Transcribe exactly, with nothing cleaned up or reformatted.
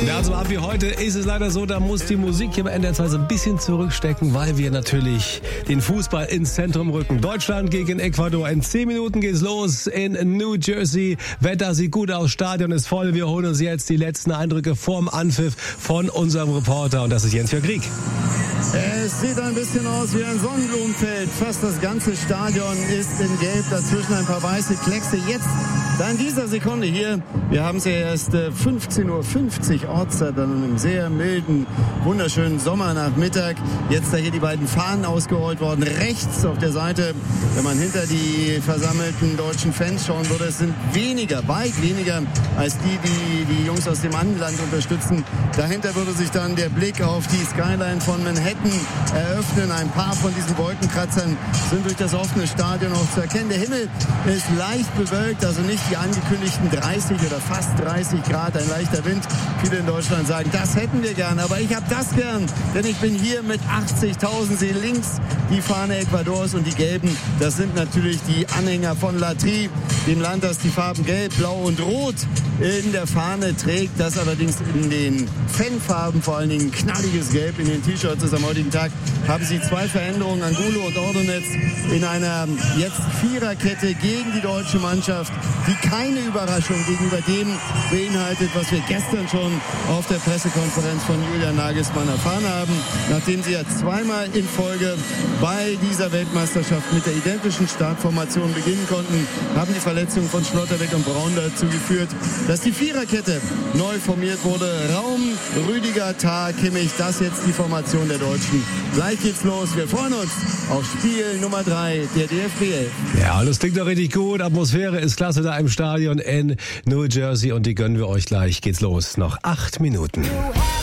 Ja, also ab wie heute ist es leider so, da muss die Musik hier bei N D R zwei so ein bisschen zurückstecken, weil wir natürlich den Fußball ins Zentrum rücken. Deutschland gegen Ecuador. In zehn Minuten geht's los in New Jersey. Wetter sieht gut aus, Stadion ist voll. Wir holen uns jetzt die letzten Eindrücke vorm Anpfiff von unserem Reporter und das ist Jens-Jörg Krieg. Es sieht ein bisschen aus wie ein Sonnenblumenfeld. Fast das ganze Stadion ist in Gelb, dazwischen ein paar weiße Kleckse. Jetzt, da in dieser Sekunde hier, wir haben es ja erst fünfzehn Uhr fünfzig Ortszeit, an einem sehr milden, wunderschönen Sommernachmittag. Jetzt da hier die beiden Fahnen ausgerollt worden. Rechts auf der Seite, wenn man hinter die versammelten deutschen Fans schauen würde, es sind weniger, weit weniger als die, die die Jungs aus dem Anland unterstützen. Dahinter würde sich dann der Blick auf die Skyline von Manhattan eröffnen. Ein paar von diesen Wolkenkratzern sind durch das offene Stadion auch zu erkennen. Der Himmel ist leicht bewölkt, also nicht die angekündigten dreißig oder fast dreißig Grad, ein leichter Wind. Viele in Deutschland sagen, das hätten wir gern, aber ich habe das gern, denn ich bin hier mit achtzigtausend. Sehe links die Fahne Ecuadors und die gelben, das sind natürlich die Anhänger von La Tri, dem Land, das die Farben Gelb, Blau und Rot in der Fahne trägt, das allerdings in den Fanfarben, vor allen Dingen knalliges Gelb in den T-Shirts ist. Am heutigen Tag haben sie zwei Veränderungen, Angulo und Ordonez in einer jetzt Viererkette gegen die deutsche Mannschaft, die keine Überraschung gegenüber dem beinhaltet, was wir gestern schon auf der Pressekonferenz von Julian Nagelsmann erfahren haben. Nachdem sie ja zweimal in Folge bei dieser Weltmeisterschaft mit der identischen Startformation beginnen konnten, haben die Verletzungen von Schlotterbeck und Braun dazu geführt, dass die Viererkette neu formiert wurde. Raum, Rüdiger, Tah, Kimmich, das jetzt die Formation der Deutschen. Gleich geht's los. Wir freuen uns auf Spiel Nummer drei der D F B elf. Ja, das klingt doch richtig gut. Atmosphäre ist klasse da im Stadion in New Jersey und die gönnen wir euch gleich. Geht's los. Noch acht Minuten.